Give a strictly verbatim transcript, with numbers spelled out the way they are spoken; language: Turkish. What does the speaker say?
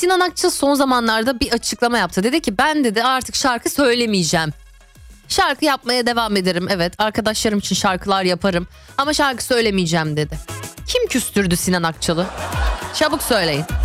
Sinan Akçıl son zamanlarda bir açıklama yaptı. Dedi ki ben dedi artık şarkı söylemeyeceğim. Şarkı yapmaya devam ederim. Evet, arkadaşlarım için şarkılar yaparım. Ama şarkı söylemeyeceğim dedi. Kim küstürdü Sinan Akçıl'ı? Çabuk söyleyin.